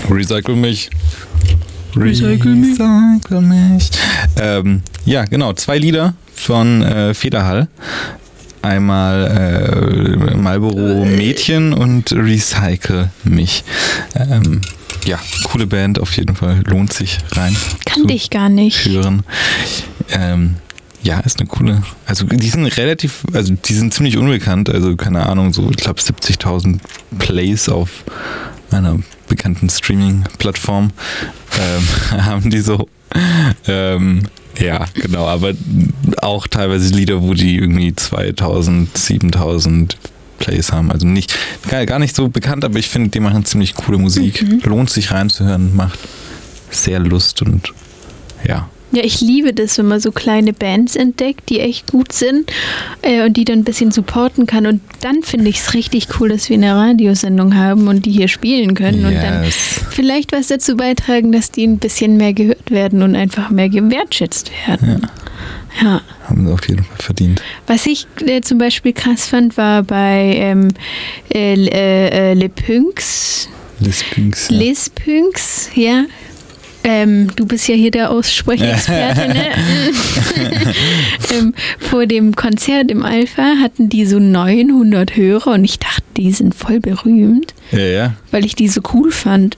Recycle mich. Recycle mich. Ja, genau. 2 Lieder von Federhall. Einmal Marlboro Mädchen und Recycle mich. Ja, coole Band auf jeden Fall. Lohnt sich rein. Kannte ich gar nicht. Hören. Ja, ist eine coole. Also die sind die sind ziemlich unbekannt. Also keine Ahnung, so ich glaube 70.000 Plays auf einer bekannten Streaming-Plattform haben die so. Ja, genau, aber auch teilweise Lieder, wo die irgendwie 2.000, 7.000 Plays haben. Also gar nicht so bekannt, aber ich finde, die machen ziemlich coole Musik. Lohnt sich reinzuhören, macht sehr Lust und ja. Ja, ich liebe das, wenn man so kleine Bands entdeckt, die echt gut sind und die dann ein bisschen supporten kann. Und dann finde ich es richtig cool, dass wir eine Radiosendung haben und die hier spielen können und dann vielleicht was dazu beitragen, dass die ein bisschen mehr gehört werden und einfach mehr gewertschätzt werden. Ja. Haben sie auf jeden Fall verdient. Was ich zum Beispiel krass fand, war bei Le Pünks. Les Pünks, ja. Du bist ja hier der Aussprechexperte, ne? Vor dem Konzert im Alpha hatten die so 900 Hörer und ich dachte, die sind voll berühmt, weil ich die so cool fand.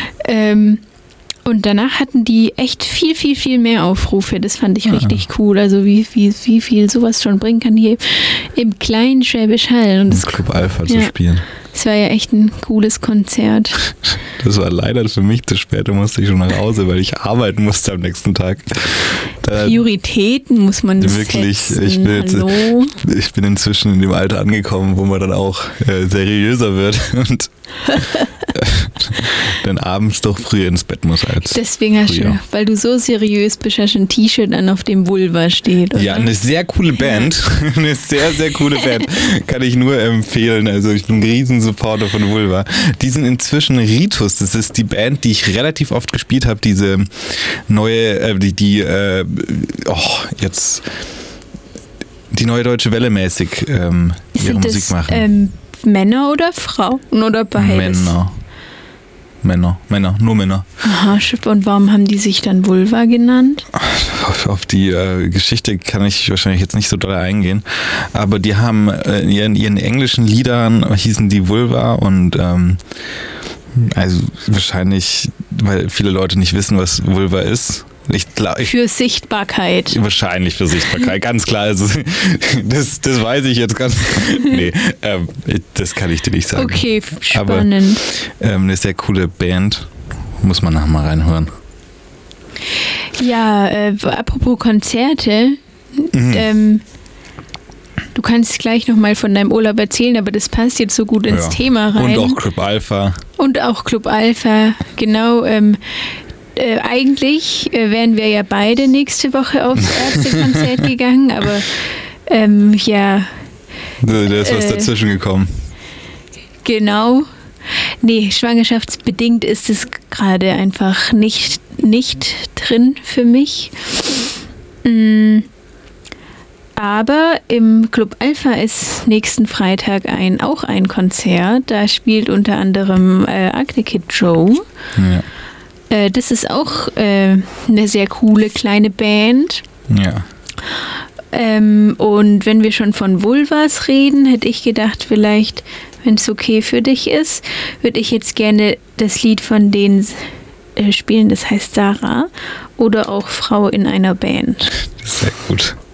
Und danach hatten die echt viel, viel, viel mehr Aufrufe. Das fand ich richtig cool. Also wie viel sowas schon bringen kann hier im kleinen Schwäbisch Hall. Und das Club Alpha zu spielen. Es war ja echt ein cooles Konzert. Das war leider für mich zu spät. Da musste ich schon nach Hause, weil ich arbeiten musste am nächsten Tag. Prioritäten muss man wirklich setzen. Ich bin inzwischen in dem Alter angekommen, wo man dann auch seriöser wird und dann abends doch früher ins Bett muss als deswegen hast du, weil du so seriös bist, hast du ein T-Shirt an, auf dem Vulva steht, oder? Ja, eine sehr coole Band. Eine sehr, sehr coole Band. Kann ich nur empfehlen. Also ich bin ein Riesensupporter von Vulva. Die sind inzwischen Ritus. Das ist die Band, die ich relativ oft gespielt habe. Diese neue, die Neue Deutsche Welle mäßig ihre Musik machen. Männer oder Frauen oder beides? Männer, nur Männer. Aha, und warum haben die sich dann Vulva genannt? Auf die Geschichte kann ich wahrscheinlich jetzt nicht so doll eingehen, aber die haben in ihren englischen Liedern hießen die Vulva und also wahrscheinlich, weil viele Leute nicht wissen, was Vulva ist. Für Sichtbarkeit. Wahrscheinlich für Sichtbarkeit, ganz klar. Also, das weiß ich jetzt ganz. Nee, das kann ich dir nicht sagen. Okay, spannend. Aber eine sehr coole Band. Muss man nachher mal reinhören. Ja, apropos Konzerte. Du kannst gleich nochmal von deinem Urlaub erzählen, aber das passt jetzt so gut ins Thema rein. Und auch Club Alpha. Genau. Eigentlich wären wir ja beide nächste Woche aufs Ärztekonzert gegangen, aber ja. Da ist was dazwischen gekommen. Genau. Nee, schwangerschaftsbedingt ist es gerade einfach nicht drin für mich. Aber im Club Alpha ist nächsten Freitag auch ein Konzert. Da spielt unter anderem Acne Kid Joe. Ja. Das ist auch eine sehr coole kleine Band. Ja. Und wenn wir schon von Vulvas reden, hätte ich gedacht, vielleicht, wenn es okay für dich ist, würde ich jetzt gerne das Lied von denen spielen, das heißt Sarah oder auch Frau in einer Band. Sehr gut.